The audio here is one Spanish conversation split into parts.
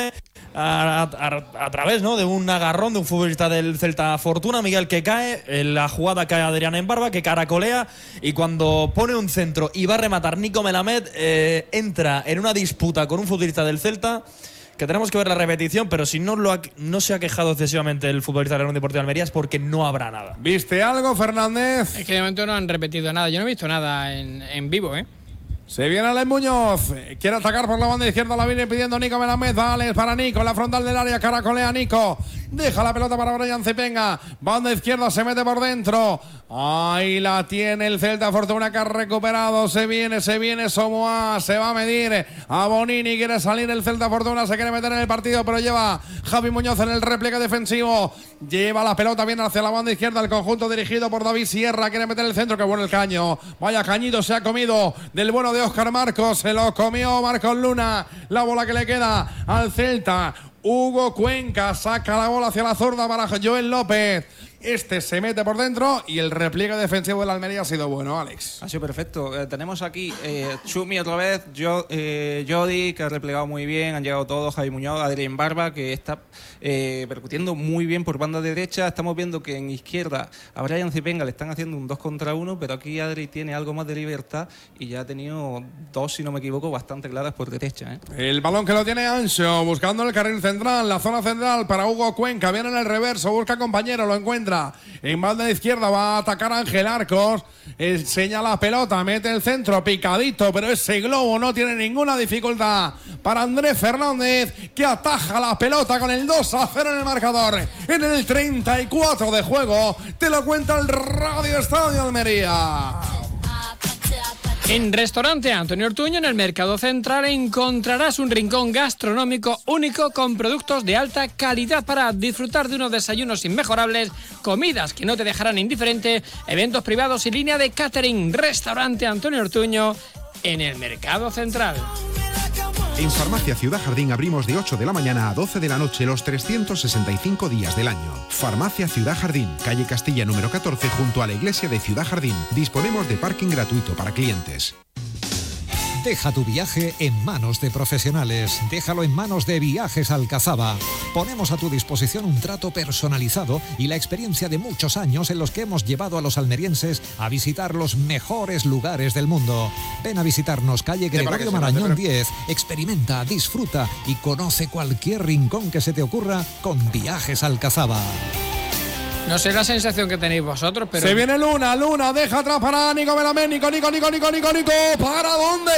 a través, ¿no?, de un agarrón de un futbolista del Celta Fortuna, Miguel, que cae. En la jugada cae Adrián Embarba, que caracolea, y cuando pone un centro y va a rematar Nico Melamed, entra en una disputa con un futbolista del Celta, que tenemos que ver la repetición, pero si no se ha quejado excesivamente el futbolista de la Unión Deportiva de Almería es porque no habrá nada. ¿Viste algo, Fernández? Es que de momento no han repetido nada. Yo no he visto nada en vivo, ¿eh? Se viene Alex Muñoz, quiere atacar por la banda izquierda, la viene pidiendo Nico Melamed. Alex para Nico, en la frontal del área, caracolea Nico, deja la pelota para Brian Zipenga, banda izquierda, se mete por dentro, ahí la tiene el Celta Fortuna, que ha recuperado, se viene Somoa, se va a medir a Bonini, quiere salir el Celta Fortuna, se quiere meter en el partido, pero lleva Javi Muñoz en el repliegue defensivo, lleva la pelota bien hacia la banda izquierda, el conjunto dirigido por David Sierra, quiere meter el centro, que bueno el caño, vaya cañito se ha comido del bueno de Óscar Marcos, se lo comió Marcos Luna, la bola que le queda al Celta. Hugo Cuenca saca la bola hacia la zurda para Joel López. Este se mete por dentro y el repliegue defensivo de la Almería ha sido bueno, Alex. Ha sido perfecto. Tenemos aquí Chumi otra vez, Jody, que ha replegado muy bien, han llegado todos, Javi Muñoz, Adrián Barba, que está percutiendo muy bien por banda derecha. Estamos viendo que en izquierda a Brian Zipenga le están haciendo un 2 contra 1, pero aquí Adri tiene algo más de libertad y ya ha tenido 2, si no me equivoco, bastante claras por derecha. El balón que lo tiene Ancho, buscando el carril central, la zona central para Hugo Cuenca, viene en el reverso, busca compañero, lo encuentra. En banda izquierda va a atacar Ángel Arcos, enseña la pelota, mete el centro picadito, pero ese globo no tiene ninguna dificultad para Andrés Fernández, que ataja la pelota con el 2-0 en el marcador. En el 34 de juego, te lo cuenta el Radio Estadio Almería. En Restaurante Antonio Ortuño, en el Mercado Central, encontrarás un rincón gastronómico único con productos de alta calidad para disfrutar de unos desayunos inmejorables, comidas que no te dejarán indiferente, eventos privados y línea de catering. Restaurante Antonio Ortuño, en el Mercado Central. En Farmacia Ciudad Jardín abrimos de 8 de la mañana a 12 de la noche los 365 días del año. Farmacia Ciudad Jardín, calle Castilla número 14, junto a la iglesia de Ciudad Jardín. Disponemos de parking gratuito para clientes. Deja tu viaje en manos de profesionales. Déjalo en manos de Viajes Alcazaba. Ponemos a tu disposición un trato personalizado y la experiencia de muchos años en los que hemos llevado a los almerienses a visitar los mejores lugares del mundo. Ven a visitarnos, calle Gregorio Marañón 10. Experimenta, disfruta y conoce cualquier rincón que se te ocurra con Viajes Alcazaba. No sé la sensación que tenéis vosotros, pero... Se viene Luna, deja atrás para Nico Melamed, Nico, ¿para dónde,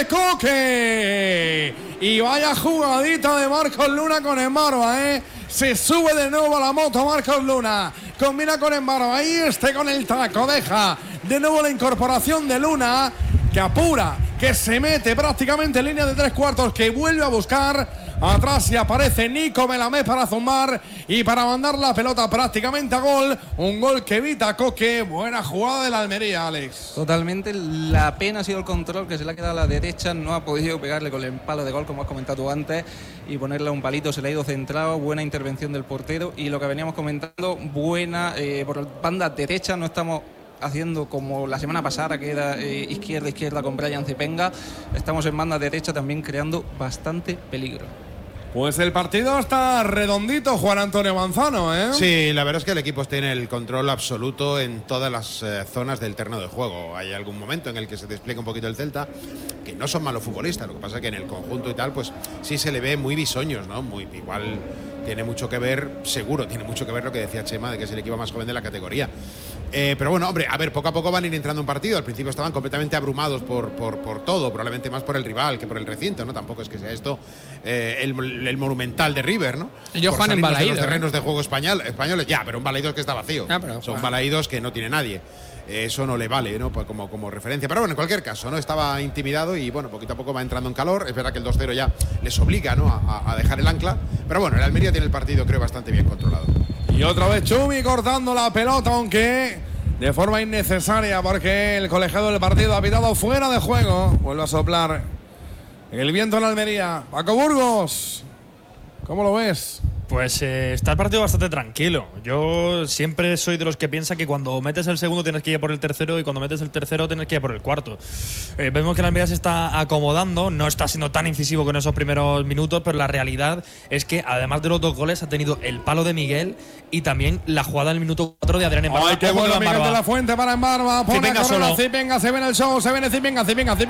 Coque? Y vaya jugadita de Marcos Luna con Embarba, se sube de nuevo a la moto Marcos Luna, combina con Embarba, ahí con el taco, deja de nuevo la incorporación de Luna, que apura, que se mete prácticamente en línea de 3/4, que vuelve a buscar atrás y aparece Nico Melamed para zumbar y para mandar la pelota prácticamente a gol. Un gol que evita Coque. Buena jugada de la Almería, Alex. Totalmente. La pena ha sido el control, que se le ha quedado a la derecha. No ha podido pegarle con el palo de gol, como has comentado tú antes, y ponerle un palito. Se le ha ido centrado. Buena intervención del portero. Y lo que veníamos comentando, buena por banda derecha. No estamos haciendo como la semana pasada, que era izquierda con Brian Zipenga. Estamos en banda derecha también creando bastante peligro. Pues el partido está redondito, Juan Antonio Manzano, Sí, la verdad es que el equipo tiene el control absoluto en todas las zonas del terreno de juego. Hay algún momento en el que se despliega un poquito el Celta, que no son malos futbolistas, lo que pasa es que en el conjunto y tal, pues sí se le ve muy bisoños, ¿no? Igual tiene mucho que ver, seguro tiene mucho que ver lo que decía Chema, de que es el equipo más joven de la categoría. Pero bueno, hombre, a ver, poco a poco van a ir entrando en partido. Al principio estaban completamente abrumados por todo, probablemente más por el rival que por el recinto, ¿no? Tampoco es que sea esto el monumental de River, ¿no? Ellos juegan en Balaídos. Los terrenos de juego españoles, ya, pero un Balaídos que está vacío. Son Balaídos que no tiene nadie. Eso no le vale, ¿no? Pues como referencia. Pero bueno, en cualquier caso, ¿no? Estaba intimidado y bueno, poquito a poco va entrando en calor. Es verdad que el 2-0 ya les obliga, ¿no? a dejar el ancla. Pero bueno, el Almería tiene el partido, creo, bastante bien controlado. Y otra vez Chumi cortando la pelota, aunque de forma innecesaria, porque el colegiado del partido ha pitado fuera de juego. Vuelve a soplar el viento en la Almería. Paco Burgos, ¿cómo lo ves? Pues está el partido bastante tranquilo. Yo siempre soy de los que piensa que cuando metes el segundo tienes que ir por el tercero y cuando metes el tercero tienes que ir por el cuarto. Vemos que la Almería se está acomodando, no está siendo tan incisivo con esos primeros minutos, pero la realidad es que además de los 2 goles ha tenido el palo de Miguel y también la jugada del minuto 4 de Adrián Embarba. ¡Ay, qué bueno Miguel de la Fuente para Embarba! Pone a correr a Zipenga, se viene el show, se viene Zipenga.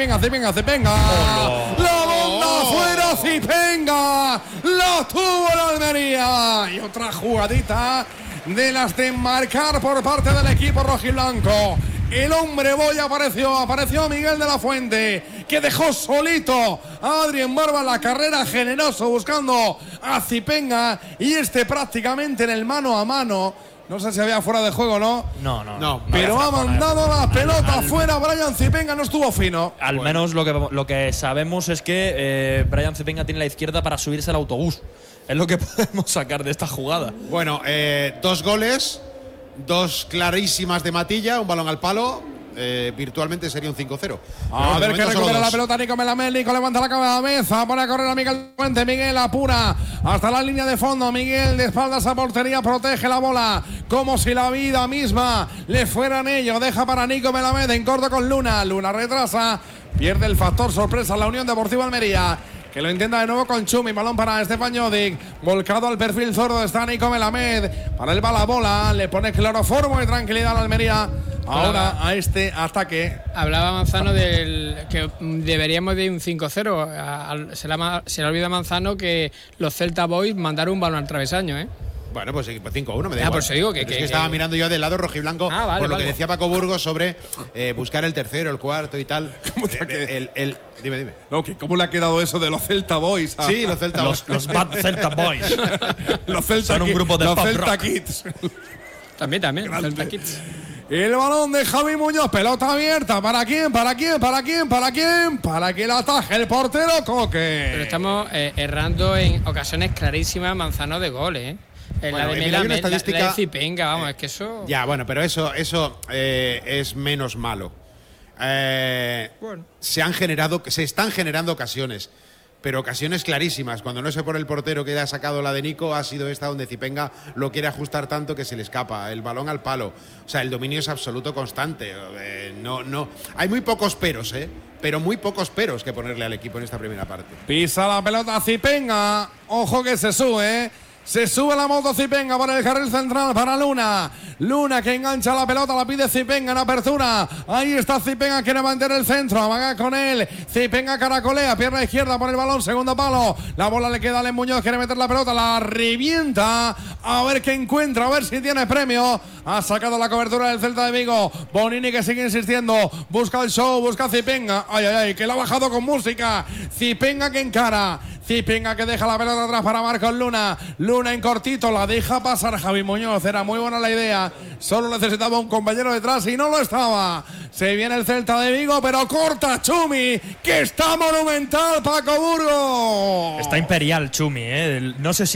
¡La bomba afuera, Zipenga! ¡Lo tuvo la Almería! Y otra jugadita de las de marcar por parte del equipo rojiblanco. El hombre boy apareció Miguel de la Fuente, que dejó solito a Adrián Barba en la carrera, generoso buscando a Zipenga y prácticamente en el mano a mano. No sé si había fuera de juego o no. No. Pero ha mandado la pelota fuera. Brian Zipenga no estuvo fino. Al menos lo que sabemos es que Brian Zipenga tiene la izquierda para subirse al autobús. Es lo que podemos sacar de esta jugada. Bueno, 2 goles, 2 clarísimas de Matilla, un balón al palo. Virtualmente sería un 5-0. A ver que recupera la pelota Nico Melamed. Nico levanta la cabeza, pone a correr a Miguel Fuente. Miguel apura hasta la línea de fondo. Miguel de espaldas a portería, protege la bola como si la vida misma le fuera en ello. Deja para Nico Melamed en corto con Luna. Luna retrasa, pierde el factor sorpresa la Unión Deportiva Almería, que lo intenta de nuevo con Chumi. Balón para Estefan Jovic, volcado al perfil zurdo está Nico Melamed. Para él va la bola, le pone cloroformo y tranquilidad a la Almería. Ahora a este ataque. Hablaba Manzano del que deberíamos de ir un 5-0. Se le olvida a Manzano que los Celta Boys mandaron un balón al travesaño, ¿eh? Bueno, pues 5-1 me da igual. Por eso digo que estaba mirando yo del lado rojiblanco por lo que decía Paco Burgos sobre buscar el tercero, el cuarto y tal. Dime. No, que ¿cómo le ha quedado eso de los Celta Boys? Sí, los Celta Boys. Los Bad Celta Boys. Los Celta Son un grupo de los pop Celta rock. Kids. También, Celta Kids. El balón de Javi Muñoz, pelota abierta. ¿Para quién? Para que la ataje el portero Coque. Pero estamos errando en ocasiones clarísimas Manzano de gol, ¿eh? La de Melamed, la de Zipenga, vamos, es que eso… Ya, bueno, pero eso es menos malo. Se están generando ocasiones, pero ocasiones clarísimas. Cuando no es por el portero que ha sacado la de Nico, ha sido esta donde Zipenga lo quiere ajustar tanto que se le escapa. El balón al palo. O sea, el dominio es absoluto constante. No. Hay muy pocos peros, pero muy pocos peros que ponerle al equipo en esta primera parte. Pisa la pelota Zipenga. Ojo que se sube, Se sube la moto Zipenga por el carril central para Luna. Luna que engancha la pelota, la pide Zipenga en apertura. Ahí está Zipenga, quiere mantener el centro. Amaga con él. Zipenga caracolea, pierna izquierda por el balón, segundo palo. La bola le queda a Alen Muñoz, quiere meter la pelota, la revienta. A ver qué encuentra, a ver si tiene premio. Ha sacado la cobertura del Celta de Vigo. Bonini que sigue insistiendo. Busca el show, busca Zipenga. Ay, que la ha bajado con música. Zipenga que encara. Zipenga que deja la pelota atrás para Marcos Luna. Luna en cortito, la deja pasar Javi Muñoz. Era muy buena la idea. Solo necesitaba un compañero detrás y no lo estaba. Se viene el Celta de Vigo, pero corta Chumi, que está monumental Paco Burgos. Está imperial Chumi, No sé si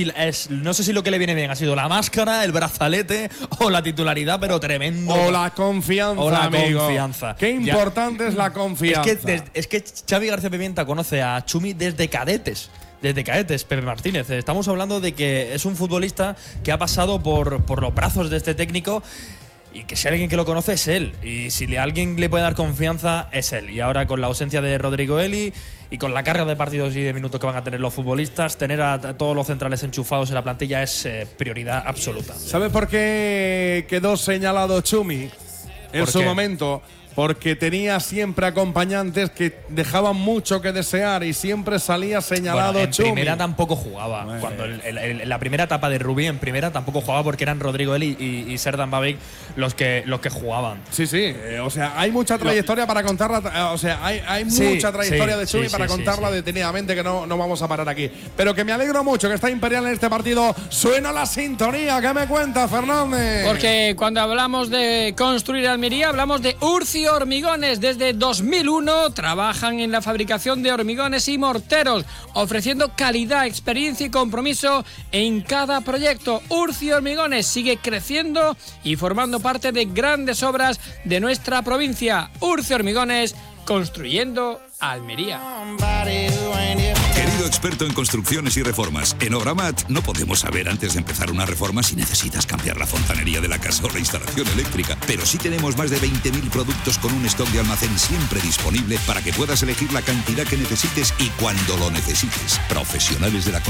lo que le viene bien ha sido la máscara, el brazalete o la titularidad, pero tremendo. O la confianza, o la amigo. Confianza. Qué importante es la confianza. Es que Xavi García Pimienta conoce a Chumi desde cadetes. Desde cadetes, Pepe Martínez. Estamos hablando de que es un futbolista que ha pasado por los brazos de este técnico y que si hay alguien que lo conoce es él. Y si alguien le puede dar confianza es él. Y ahora con la ausencia de Rodrigo Eli y con la carga de partidos y de minutos que van a tener los futbolistas, tener a todos los centrales enchufados en la plantilla es prioridad absoluta. ¿Sabes por qué quedó señalado Chumi en su momento? Porque tenía siempre acompañantes que dejaban mucho que desear y siempre salía señalado Chumi. En primera tampoco jugaba. Cuando en la primera etapa de Rubí, en primera tampoco jugaba porque eran Rodrigo Eli y Serdan Babic los que jugaban. Sí. O sea, hay mucha trayectoria para contarla. O sea, hay mucha trayectoria de Chumi para contarla detenidamente, que no vamos a parar aquí. Pero que me alegro mucho que está Imperial en este partido. Suena la sintonía. ¿Qué me cuenta, Fernández? Porque cuando hablamos de construir Almería, hablamos de Urcio Hormigones. Desde 2001 trabajan en la fabricación de hormigones y morteros, ofreciendo calidad, experiencia y compromiso en cada proyecto. Urcio Hormigones sigue creciendo y formando parte de grandes obras de nuestra provincia. Urcio Hormigones, construyendo Almería. Querido experto en construcciones y reformas. En Obramat no podemos saber antes de empezar una reforma si necesitas cambiar la fontanería de la casa o la instalación eléctrica, pero sí tenemos más de 20.000 productos con un stock de almacén siempre disponible para que puedas elegir la cantidad que necesites y cuando lo necesites. Profesionales de la